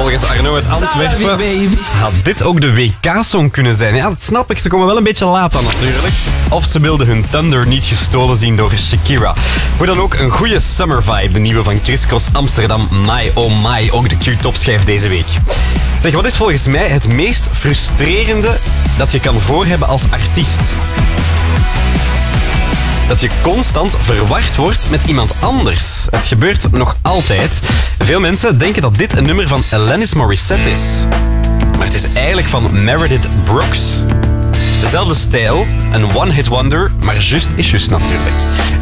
volgens Arno uit Antwerpen had dit ook de WK-song kunnen zijn. Ja, dat snap ik. Ze komen wel een beetje laat aan natuurlijk. Of ze wilden hun thunder niet gestolen zien door Shakira. Hoe dan ook, een goede summer vibe. De nieuwe van Chris Cross Amsterdam, My Oh My. Ook de Q-topschijf deze week. Zeg, wat is volgens mij het meest frustrerende dat je kan voorhebben als artiest? Dat je constant verward wordt met iemand anders. Het gebeurt nog altijd. Veel mensen denken dat dit een nummer van Alanis Morissette is. Maar het is eigenlijk van Meredith Brooks. Dezelfde stijl, een one-hit wonder, maar just is just natuurlijk.